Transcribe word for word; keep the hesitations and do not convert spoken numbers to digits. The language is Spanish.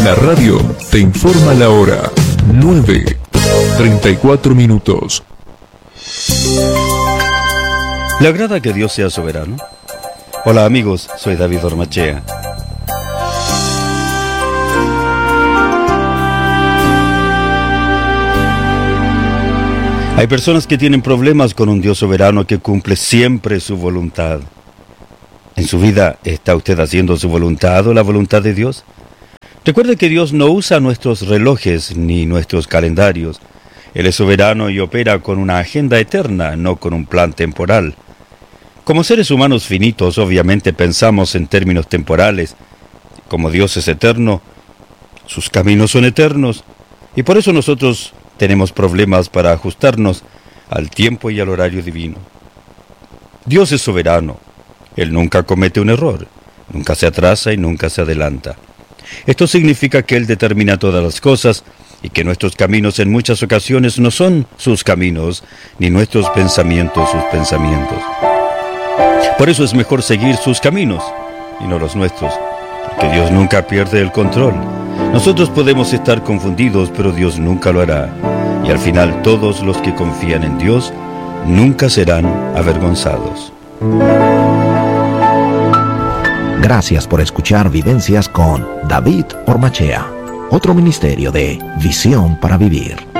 La radio te informa la hora. nueve, treinta y cuatro minutos. ¿Le agrada que Dios sea soberano? Hola amigos, soy David Ormachea. Hay personas que tienen problemas con un Dios soberano que cumple siempre su voluntad. ¿En su vida está usted haciendo su voluntad o la voluntad de Dios? Recuerde que Dios no usa nuestros relojes ni nuestros calendarios. Él es soberano y opera con una agenda eterna, no con un plan temporal. Como seres humanos finitos, obviamente pensamos en términos temporales. Como Dios es eterno, sus caminos son eternos, y por eso nosotros tenemos problemas para ajustarnos al tiempo y al horario divino. Dios es soberano. Él nunca comete un error, nunca se atrasa y nunca se adelanta. Esto significa que Él determina todas las cosas y que nuestros caminos en muchas ocasiones no son sus caminos, ni nuestros pensamientos sus pensamientos. Por eso es mejor seguir sus caminos y no los nuestros, porque Dios nunca pierde el control. Nosotros podemos estar confundidos, pero Dios nunca lo hará. Y al final todos los que confían en Dios nunca serán avergonzados. Gracias por escuchar Vivencias con David Ormachea, otro ministerio de Visión para Vivir.